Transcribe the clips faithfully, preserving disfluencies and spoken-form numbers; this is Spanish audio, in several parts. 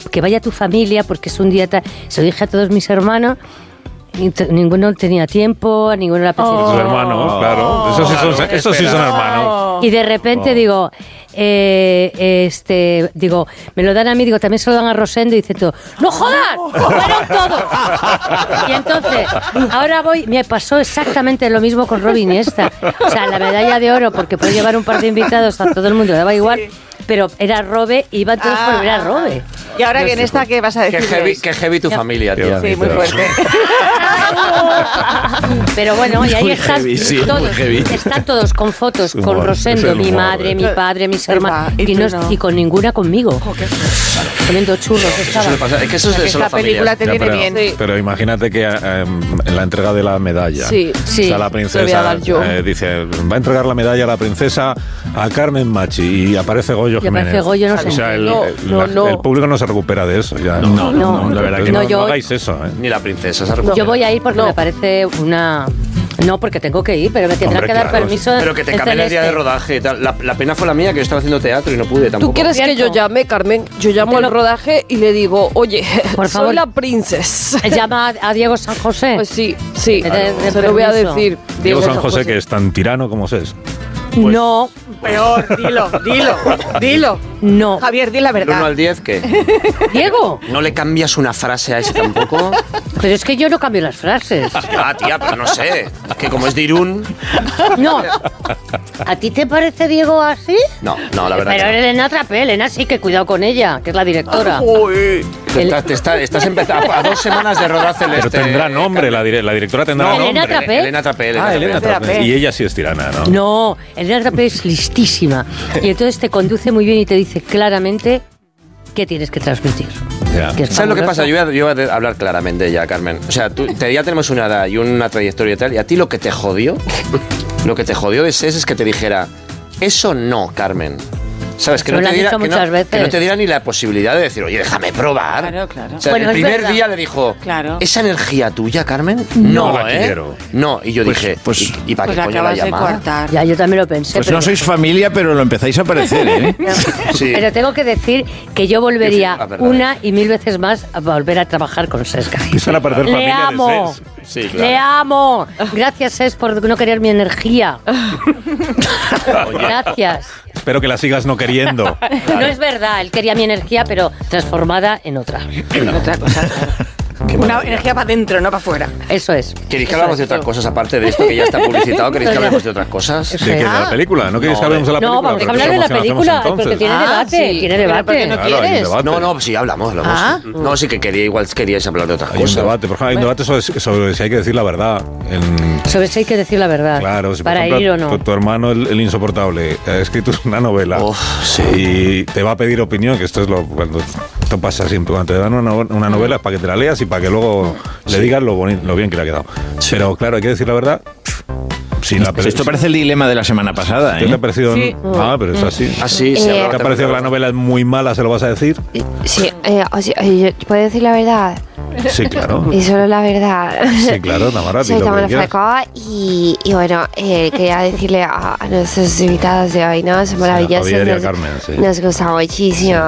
que vaya tu familia, porque es un día tal. Se lo dije a todos mis hermanos. Y t- ninguno tenía tiempo, a ninguno le apetecía. Oh. Sus hermanos, claro. Esos sí son, Claro, esos sí son hermanos. Y de repente Oh. digo, eh, este, digo, me lo dan a mí, digo, también se lo dan a Rosendo y dice todo, ¡no jodas! ¡Fueron todos! Y entonces, ahora voy, me pasó exactamente lo mismo con Robin Iniesta. O sea, la medalla de oro, porque puedo llevar un par de invitados, a todo el mundo le daba igual, pero era Robe, iban todos Ah. por ver a Robe. Y ahora que en esta, ¿qué vas a Qué decir? heavy, qué heavy tu familia, Qué tía. Sí, muy fuerte. Pero bueno, y ahí Muy están heavy, sí, muy todos, heavy. están todos con fotos, Humor, con es Rosendo, el mi humor, madre, ¿eh? mi padre, mis hermanos, y y, tú no- no. y con ninguna conmigo. Comiendo churros Eso estaba. suele pasar. Es que eso es de Esta solo película familias. te Ya, viene pero, bien. Sí. pero imagínate que eh, en la entrega de la medalla, Sí, sí. o sea, la Lo voy a princesa dar yo. eh, dice, va a entregar la medalla a la princesa a Carmen Machi y aparece Goyo Y Jiménez. aparece Goyo, no sé. O sea, el, No, el- no, la- no. el público no se recupera de eso. Ya. No, no, No. no, la verdad que no, No, no, yo- hagáis eso. ¿eh? Ni la princesa se Yo recupera. voy a ir porque No. me parece una... No, porque tengo que ir, pero me tendrá Hombre, que dar claro. permiso. Pero que te el cambien el día de Celeste. rodaje y tal. La, la pena fue la mía, que yo estaba haciendo teatro y no pude tampoco. ¿Tú quieres que yo Cierto. llame, Carmen? Yo llamo Te al lo- rodaje y le digo, oye, Por favor. soy la princesa. Llama a Diego San José. Pues sí, sí, De- de- de se lo voy a permiso. decir. Diego San José, que es tan tirano como es. No, Peor, dilo, dilo, dilo. no. Javier, di la Del uno verdad. al diez, ¿qué? Diego, ¿No le cambias una frase a ese tampoco? pero es que yo no cambio las frases. Ah, tía, pero no sé. Que como es de Irún... No. ¿A ti te parece Diego así? No, no, la verdad Pero que no. Elena Trapé, Elena sí, que cuidado con ella, que es la directora. Te estás, te estás, estás empezando a dos semanas de rodaje Pero Celeste. tendrá nombre, la, dire- la directora tendrá No, nombre. Elena Trapé. Elena Trapé. Ah, Elena Trapé. Trapé. Y ella sí es tirana, ¿no? No, Elena Trapé es listísima. Y entonces te conduce muy bien y te dice claramente qué tienes que transmitir. Ya. Que es ¿Sabes lo que fabuloso. pasa? Yo voy, a, yo voy a hablar claramente ya, Carmen. O sea, tú, te- ya tenemos una edad y una trayectoria y tal, y a ti lo que te jodió, lo que te jodió de SES es que te dijera, eso no, Carmen. ¿Sabes? Que Me no, lo te han diera, dicho que, no, muchas veces. que no te diera ni la posibilidad de decir, oye, déjame probar. Claro, claro. O sea, Bueno, el es primer verdad. día le dijo, Claro. ¿esa energía tuya, Carmen? No No, la ¿eh? quiero. No, y yo Pues- dije, pues- ¿y, y para Pues qué la coño la acabas de llamaba? cortar. Ya, yo también lo pensé. Pues pero, no sois familia, pero lo empezáis a parecer, ¿eh? Sí. pero tengo que decir que yo volvería Sí, la verdad. una y mil veces más a volver a trabar con Sesca. Empiezan a parecer Le familia de amo. Ses. Sí, claro. Le amo. Gracias, Ses, por no querer mi energía. Gracias. Espero que la sigas no queriendo. No es verdad, él quería mi energía, pero transformada en otra. Otra cosa. Una energía para adentro, no para afuera. Eso es. ¿Queréis que Eso hablamos es. de otras cosas aparte de esto que ya está publicitado? ¿Queréis que hablemos de otras cosas? ¿De qué? ¿De la película? ¿No queréis que No, hablemos de la No, película? vamos a ¿Pero hablar qué de la promoción película, hacemos porque entonces? tiene Ah, debate, sí. tiene Pero debate. ¿por qué no Claro, hay un quieres? debate. No, no, sí, hablamos, hablamos. Ah. No, sí que quería, igual queríais hablar de otras Hay un cosas. debate, por ejemplo, hay un debate sobre, sobre si hay que decir la verdad. En, Sobre eso hay que decir la verdad. claro, si por para ejemplo, ir o no. tu, tu hermano, el, el insoportable, ha escrito una novela Uf, sí. y te va a pedir opinión, que esto es lo cuando esto pasa siempre, cuando te dan una, no- una novela es para que te la leas y para que luego le digas lo, boni- lo bien que le ha quedado. Pero claro, hay que decir la verdad. Si la Pues esto parece el dilema de la semana pasada, ¿Qué te ha ¿eh? parecido? Sí. Ah, pero es así. Ah, sí, Eh, se hablaba ¿Te ha también parecido que de- la novela es muy mala, se lo vas a decir? Sí, eh, o sea, eh, yo- ¿puedo decir la verdad? Sí, claro. Y solo la verdad. Sí, claro, Tamara, di Soy lo que Tamara quieras. Falcó y, y bueno, eh, quería decirle a, a nuestros invitados de hoy, ¿no? Son maravillosos. Javier y a nos, Carmen, sí. nos gusta muchísimo.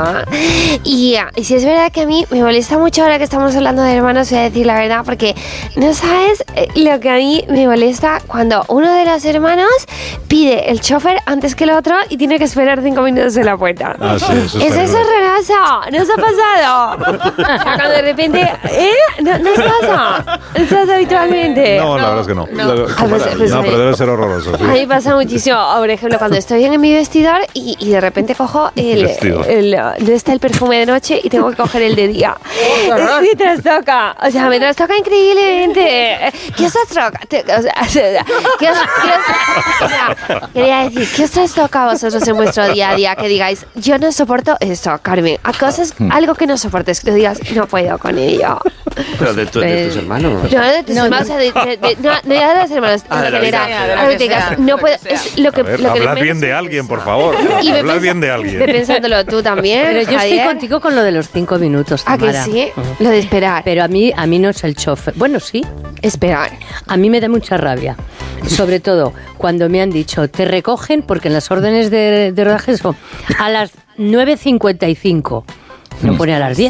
Y, ah, y si es verdad que a mí me molesta mucho ahora que estamos hablando de hermanos, voy a decir la verdad, porque no sabes eh, lo que a mí me molesta cuando uno de los hermanos pide el chofer antes que el otro y tiene que esperar cinco minutos en la puerta. Ah, sí, eso Es está eso bien. horroroso, ¿no os ha pasado? O sea, cuando de repente, ¿eh? ¿No, no os pasa? ¿No os pasa habitualmente? No, la verdad es que no. no. Lo- Ah, pues- pues no, ahí- pero debe ser horroroso. sí. A mí me pasa muchísimo, por ejemplo, cuando estoy en mi vestidor y, y de repente cojo el, Vestido. el, no está el perfume de noche y tengo que coger el de día. Me trastoca, o sea, me trastoca increíblemente. ¿Qué os trastoca? Te- O sea, ¿qué os, qué os- o sea, quería decir, ¿qué os trastoca a vosotros en vuestro día a día? Que digáis, yo no soporto esto, Carmen. A cosas, algo que no soportes, que digas, no puedo con ello. Pero de, tu- de tus Eh, hermanos. No, de tus No, hermanos, no. o sea, de, de- de- no, no ya de los hermanos, Ah, en de la general. vida, de lo Algo que que digas, sea, no lo que puedo, sea. es lo que, A ver, lo que hablad menos bien de es alguien, eso. por favor. Y ve Hablad pensa- bien de Ve alguien. pensándolo tú también, Pero yo estoy Javier. contigo con lo de los cinco minutos, ¿A que Tamara. sí? Lo de esperar. Pero a mí, a mí no es el chofer. Bueno, sí. Esperar. A mí me da mucha rabia. Sobre todo cuando me han dicho, te recogen, porque en las órdenes de, de rodaje son a las nueve cincuenta y cinco. No pone a las diez.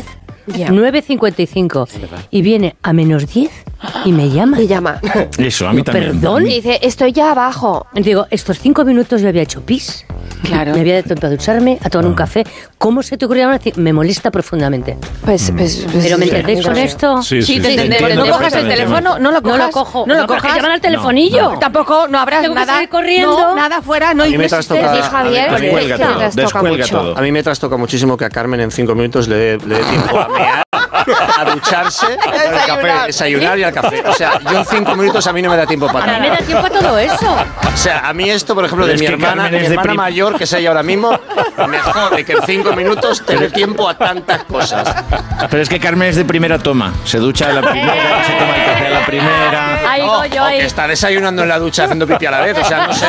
Ya. nueve cincuenta y cinco. Y viene a menos diez y me llama. Me llama. Eso, a mí también. ¿Perdón? Y dice, estoy ya abajo. Digo, estos cinco minutos yo había hecho pis. Claro. Me había dado tiempo a ducharme, a tomar un café. ¿Cómo se te ocurrió ahora decir? Me molesta profundamente. Pues, pues, pues ¿Pero me sí, entendéis con sí. esto? Sí, sí, Sí, te sí. entendemos. entiendo No cojas el perfectamente. teléfono, no lo No cojas. lo cojo. No lo porque cojas. llaman al telefonillo. Tampoco, no habrás Tengo que nada. salir corriendo. No, nada fuera, no A mí me existe. trastoca- Sí, Javier, a mí- que Descuelga te todo, trastoca descuelga mucho. todo. A mí me trastoca muchísimo que a Carmen en cinco minutos le dé, le dé tiempo a mear, a ducharse, al café, desayunar y al café. O sea, yo en cinco minutos a mí no me da tiempo para A mí me nada. da tiempo a todo eso. O sea, a mí esto, por ejemplo, Pero de es mi que hermana, Carmen mi es de hermana prim- mayor, que es ella ahora mismo, me jode que en cinco minutos te dé tiempo a tantas cosas. Pero es que Carmen es de primera toma. Se ducha a la primera, se toma el café a la primera. Ahí No, voy yo o ahí. que está desayunando en la ducha haciendo pipi a la vez, o sea, no sé.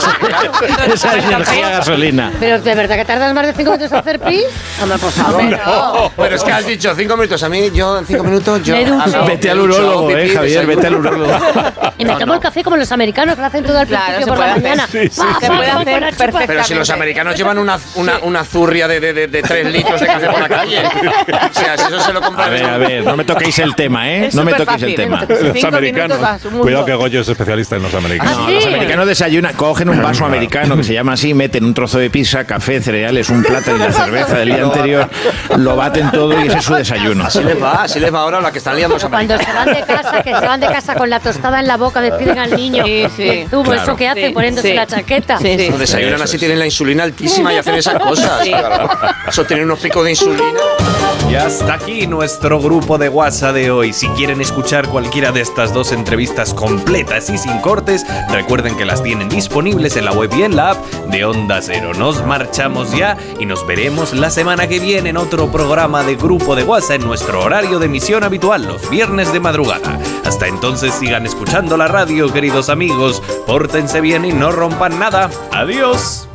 Esa es energía gasolina. Pero ¿de verdad que tardas más de cinco minutos en hacer pis? Hombre, por favor. No, pero es que has dicho cinco minutos. A mí, yo en cinco minutos, yo. Me ducho. ah, no, Vete me al ducho, urólogo, hago eh, pipí, Javier, desayuno. vete al urólogo. Y me No, tomo no. el café como los americanos que lo hacen todo al Claro, principio se por la puede hacer. mañana. Sí, sí, Pa, sí. pa, Se puede pa, hacer con la chupa. perfectamente. Pero si los americanos llevan una, una, una zurria de, de, de, de tres litros de café por la calle. O sea, si eso se lo compran. A ver, a ver, no me toquéis el tema, ¿eh? Es No me súper toquéis el fácil, tema. ¿eh? Los Cinco americanos. minutos vas, un mundo. Cuidado que Goyo es especialista en los americanos. Ah, No, sí. los americanos desayunan, cogen un vaso americano que se llama así, meten un trozo de pizza, café, cereales, un plátano y la cerveza del día anterior, lo baten todo y ese es su desayuno. Así les va, así les va ahora la que están liando los Cuando americanos. se van de casa, que se van de casa con la tostada en la boca, despiden al niño. Sí, sí. El zumo, Claro. eso que hace Sí, poniéndose sí. la chaqueta. Sí, sí. Cuando desayunan Eso así, es. tienen la insulina altísima y hacen esas cosas. Eso tienen unos picos de insulina. Y hasta aquí nuestro grupo de WhatsApp de hoy. Si quieren escuchar cualquiera de estas dos entrevistas completas y sin cortes, recuerden que las tienen disponibles en la web y en la app de Onda Cero. Nos marchamos ya y nos veremos la semana que viene en otro programa de grupo de WhatsApp en nuestro horario de emisión habitual, los viernes de madrugada. Hasta entonces sigan escuchando la radio, queridos amigos. Pórtense bien y no rompan nada. Adiós.